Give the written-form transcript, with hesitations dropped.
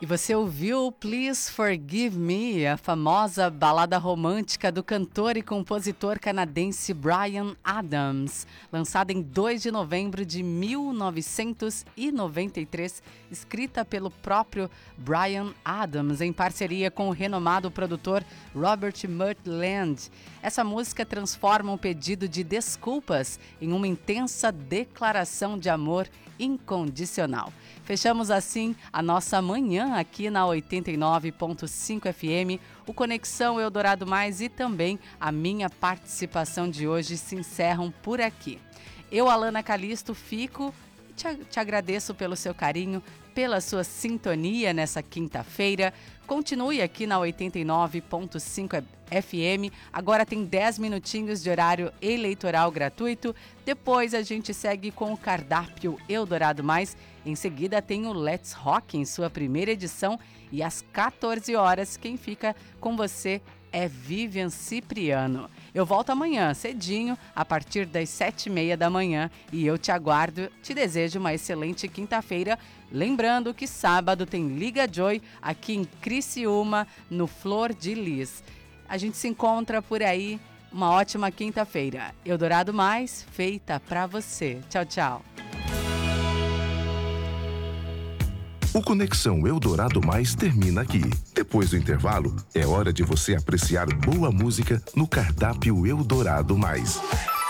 E você ouviu Please Forgive Me, a famosa balada romântica do cantor e compositor canadense Bryan Adams, lançada em 2 de novembro de 1993, escrita pelo próprio Bryan Adams em parceria com o renomado produtor Robert Murtland. Essa música transforma um pedido de desculpas em uma intensa declaração de amor incondicional. Fechamos assim a nossa manhã aqui na 89.5 FM, o Conexão Eldorado Mais e também a minha participação de hoje se encerram por aqui. Eu, Alana Calisto, fico e te agradeço pelo seu carinho, pela sua sintonia nessa quinta-feira. Continue aqui na 89.5 FM. Agora tem 10 minutinhos de horário eleitoral gratuito. Depois a gente segue com o cardápio Eldorado Mais. Em seguida tem o Let's Rock em sua primeira edição. E às 14 horas quem fica com você é Vivian Cipriano. Eu volto amanhã, cedinho, a partir das 7h30 da manhã. E eu te aguardo, te desejo uma excelente quinta-feira. Lembrando que sábado tem Liga Joy aqui em Criciúma, no Flor de Lis. A gente se encontra por aí. Uma ótima quinta-feira. Eldorado Mais, feita pra você. Tchau, tchau. O Conexão Eldorado Mais termina aqui. Depois do intervalo, é hora de você apreciar boa música no cardápio Eldorado Mais.